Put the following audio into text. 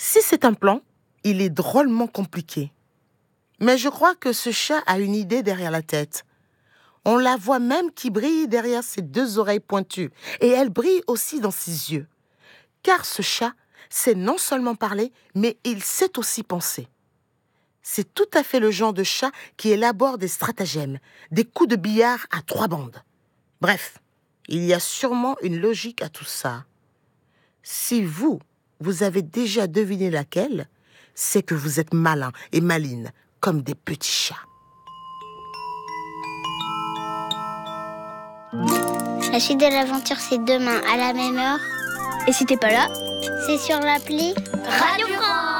Si c'est un plan, il est drôlement compliqué. Mais je crois que ce chat a une idée derrière la tête. On la voit même qui brille derrière ses 2 oreilles pointues. Et elle brille aussi dans ses yeux. Car ce chat sait non seulement parler, mais il sait aussi penser. C'est tout à fait le genre de chat qui élabore des stratagèmes, des coups de billard à 3 bandes. Bref, il y a sûrement une logique à tout ça. Si vous avez déjà deviné laquelle, c'est que vous êtes malin et maline, comme des petits chats. La suite de l'aventure, c'est demain à la même heure. Et si t'es pas là, c'est sur l'appli Radio